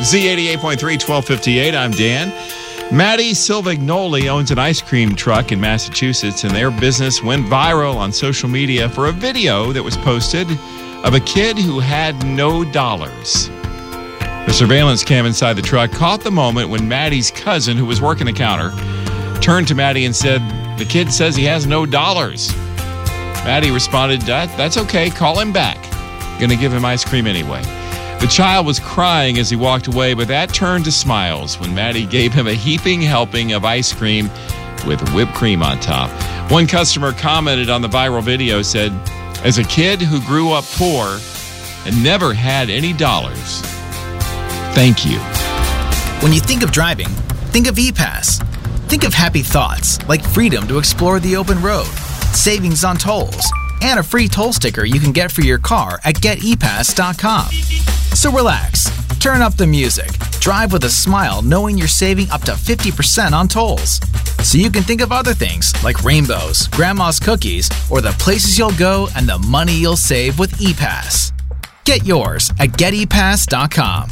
Z88.3, 1258. I'm Dan. Maddie Silvignoli owns an ice cream truck in Massachusetts, and their business went viral on social media for a video that was posted of a kid who had no dollars. The surveillance cam inside the truck caught the moment when Maddie's cousin, who was working the counter, turned to Maddie and said, "The kid says he has no dollars." Maddie responded, "That's okay, call him back. Gonna give him ice cream anyway." The child was crying as he walked away, but that turned to smiles when Maddie gave him a heaping helping of ice cream with whipped cream on top. One customer commented on the viral video, said, "As a kid who grew up poor and never had any dollars, thank you." When you think of driving, think of ePass. Think of happy thoughts like freedom to explore the open road, savings on tolls, and a free toll sticker you can get for your car at GetEPass.com. So relax, turn up the music, drive with a smile knowing you're saving up to 50% on tolls. So you can think of other things like rainbows, grandma's cookies, or the places you'll go and the money you'll save with ePass. Get yours at GetEPass.com.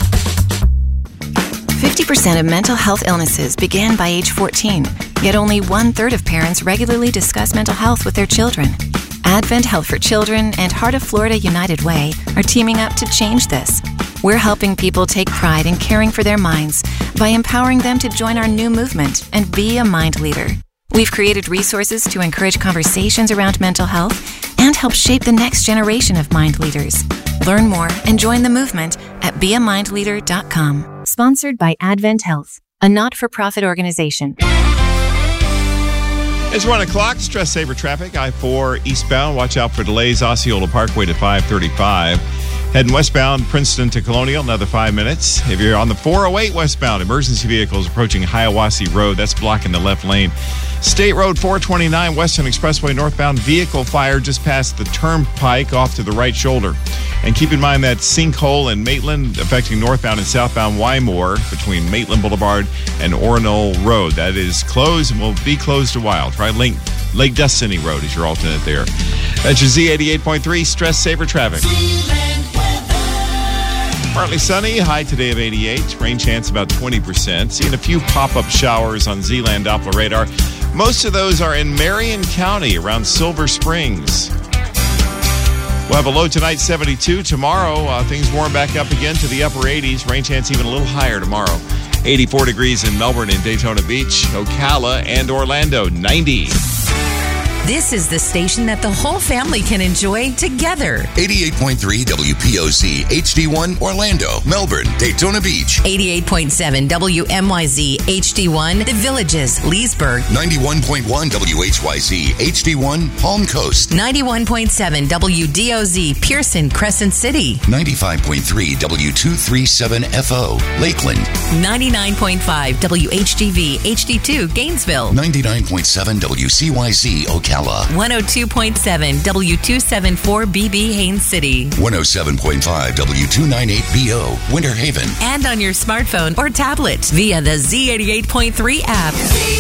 50% of mental health illnesses begin by age 14, yet only 1/3 of parents regularly discuss mental health with their children. Advent Health for Children and Heart of Florida United Way are teaming up to change this. We're helping people take pride in caring for their minds by empowering them to join our new movement and be a mind leader. We've created resources to encourage conversations around mental health and help shape the next generation of mind leaders. Learn more and join the movement at beamindleader.com. Sponsored by Advent Health, a not-for-profit organization. It's 1 o'clock. Stress saver traffic. I-4 eastbound. Watch out for delays. Osceola Parkway to 535. Heading westbound, Princeton to Colonial, another 5 minutes. If you're on the 408 westbound, emergency vehicles approaching Hiawassee Road. That's blocking the left lane. State Road 429, Western Expressway northbound. Vehicle fire just past the turnpike off to the right shoulder. And keep in mind that sinkhole in Maitland affecting northbound and southbound Wymore between Maitland Boulevard and Orono Road. That is closed and will be closed a while. Try Lake Destiny Road as your alternate there. That's your Z88.3 Stress Saver Traffic. Partly sunny, high today of 88. Rain chance about 20%. Seeing a few pop-up showers on Zealand Doppler radar. Most of those are in Marion County around Silver Springs. We'll have a low tonight, 72. Tomorrow, things warm back up again to the upper 80s. Rain chance even a little higher tomorrow. 84 degrees in Melbourne and Daytona Beach, Ocala, and Orlando, 90. This is the station that the whole family can enjoy together. 88.3 WPOC, HD1, Orlando, Melbourne, Daytona Beach. 88.7 WMYZ, HD1, The Villages, Leesburg. 91.1 WHYZ, HD1, Palm Coast. 91.7 WDOZ, Pearson, Crescent City. 95.3 W237FO, Lakeland. 99.5 WHGV, HD2, Gainesville. 99.7 WCYZ, Ocala. 102.7 W274BB, Haines City. 107.5 W298BO, Winter Haven. And on your smartphone or tablet via the Z88.3 app.